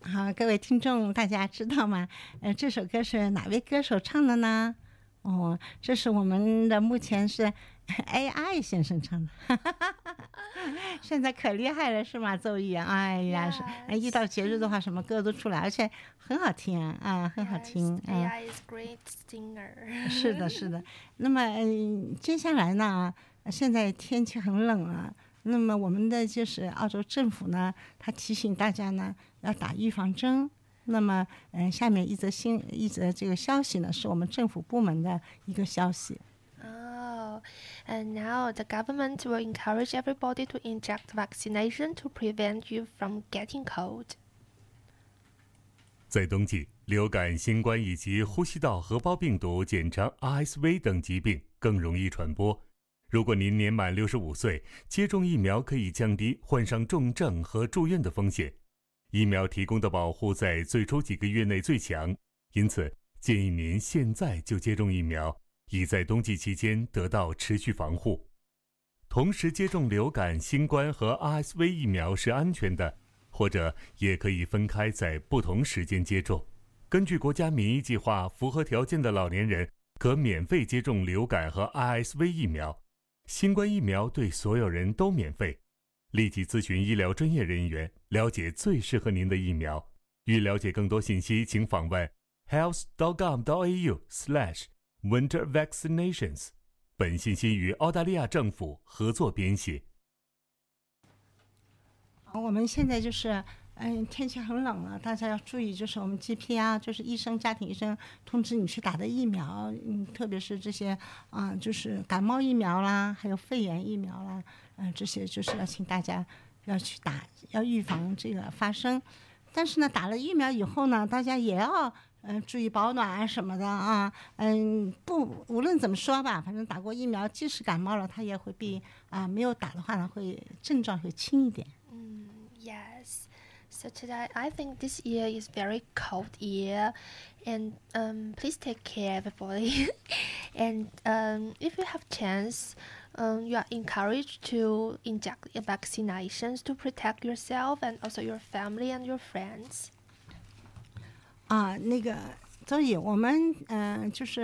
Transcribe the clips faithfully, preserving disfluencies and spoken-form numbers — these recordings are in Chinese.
好，各位听众，大家知道吗？呃，这首歌是哪位歌手唱的呢？哦，这是我们的目前是 A I 先生唱的，现在可厉害了，是吗？周易，哎呀， yes. 一到节日的话，什么歌都出来，而且很好听啊，很好听。 Yes, A I is great singer. 是的，是的。那么、嗯、接下来呢？现在天气很冷了。那么我们的就是澳洲政府呢，他提醒大家呢要打预防针。那么，嗯，下面一则新一则这个消息呢，是我们政府部门的一个消息。 Oh, and now the government will encourage everybody to inject vaccination to prevent you from getting cold. 在冬季，流感、新冠以及呼吸道合胞病毒（简称 R S V） 等疾病更容易传播。如果您年满六十五岁，接种疫苗可以降低患上重症和住院的风险。疫苗提供的保护在最初几个月内最强，因此建议您现在就接种疫苗，以在冬季期间得到持续防护。同时接种流感、新冠和 R S V 疫苗是安全的，或者也可以分开在不同时间接种。根据国家免疫计划，符合条件的老年人可免费接种流感和 R S V 疫苗。新冠疫苗对所有人都免费，立即咨询医疗专业人员，了解最适合您的疫苗。欲了解更多信息，请访问 health dot gov dot a u slash winter vaccinations。本信息与澳大利亚政府合作编写。 我们现在就是嗯，天气很冷了，大家要注意，就是我们 G P 啊，就是医生、家庭医生通知你去打的疫苗，嗯，特别是这些啊、呃，就是感冒疫苗啦，还有肺炎疫苗啦，嗯、呃，这些就是要请大家要去打，要预防这个发生。但是呢，打了疫苗以后呢，大家也要嗯、呃、注意保暖啊什么的啊，嗯，不，无论怎么说吧，反正打过疫苗，即使感冒了，它也会比啊、呃、没有打的话呢，会症状会轻一点。 嗯 ，Yes。So today, I think this year is very cold year, and um, please take care, everybody. and um, if you have chance, um, you are encouraged to inject vaccinations to protect yourself and also your family and your friends. 啊，那个周宇，我们嗯、呃、就是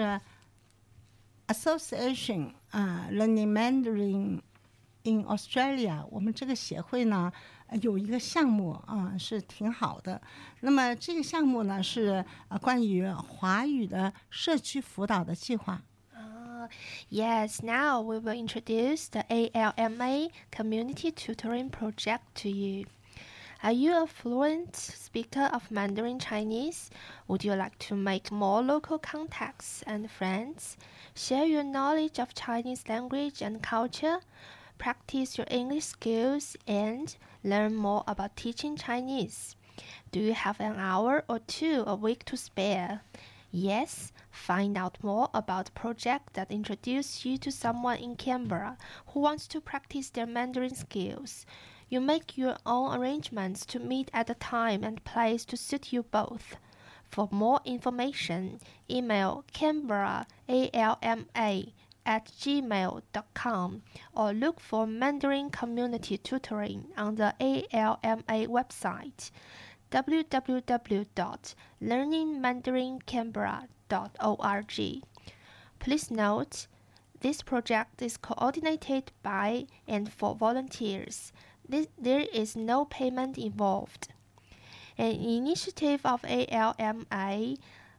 Association 啊、呃、Learning Mandarin in Australia， 我们这个协会呢有一个项目啊、呃、是挺好的。那么这个项目呢是呃关于华语的社区辅导的计划。 Uh, yes, now we will introduce the A L M A Community Tutoring Project to you. Are you a fluent speaker of Mandarin Chinese? Would you like to make more local contacts and friends? Share your knowledge of Chinese language and culture? Practice your English skills and learn more about teaching Chinese. Do you have an hour or two a week to spare? Yes, find out more about a project that introduces you to someone in Canberra who wants to practice their Mandarin skills. You make your own arrangements to meet at a time and place to suit you both. For more information, email Canberra A L M A at gmail dot com or look for Mandarin Community Tutoring on the A L M A website w w w dot learning mandarin canberra dot org. Please note, this project is coordinated by and for volunteers. This, there is no payment involved. An initiative of A L M A,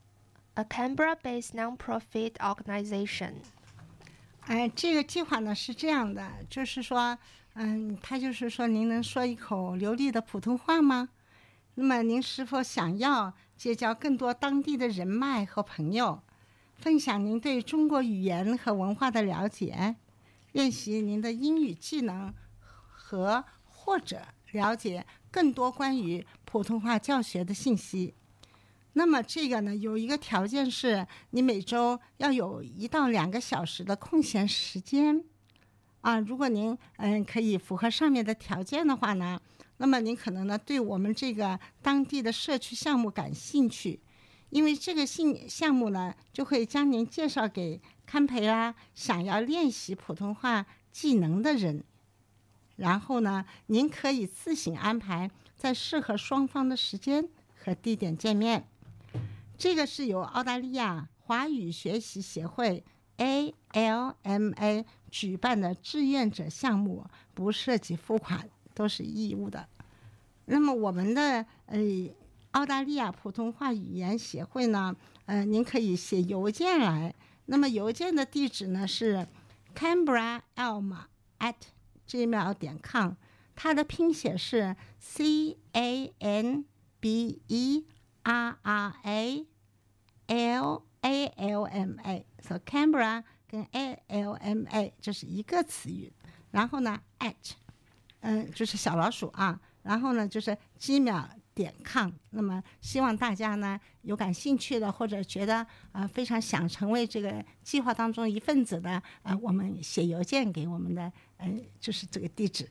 a Canberra-based non-profit organization. 哎，这个计划呢是这样的，就是说，嗯，他就是说，您能说一口流利的普通话吗？那么您是否想要结交更多当地的人脉和朋友，分享您对中国语言和文化的了解，练习您的英语技能和或者了解更多关于普通话教学的信息？那么这个呢，有一个条件是你每周要有一到两个小时的空闲时间啊。如果您嗯可以符合上面的条件的话呢，那么您可能呢对我们这个当地的社区项目感兴趣，因为这个项目呢就会将您介绍给堪培拉想要练习普通话技能的人，然后呢您可以自行安排在适合双方的时间和地点见面。这个是由澳大利亚华语学习协会 A L M A 举办的志愿者项目，不涉及付款，都是义务的。那么我们的呃澳大利亚普通话语言协会呢，呃，您可以写邮件来。那么邮件的地址呢是 canberra alma at gmail 点 com， 它的拼写是 C A N B E R R A L A L M A， 所以 Canberra 跟 A L M A 这是一个词语。然后呢 at 嗯、呃、就是小老鼠啊，然后呢就是 gmail 点 com。 那么希望大家呢有感兴趣的，或者觉得啊、呃、非常想成为这个计划当中一份子的，呃我们写邮件给我们的呃就是这个地址。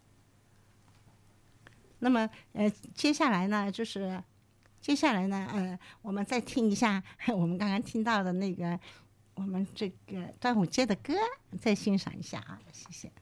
那么呃接下来呢就是接下来呢呃我们再听一下我们刚刚听到的那个我们这个端午节的歌，再欣赏一下啊，谢谢。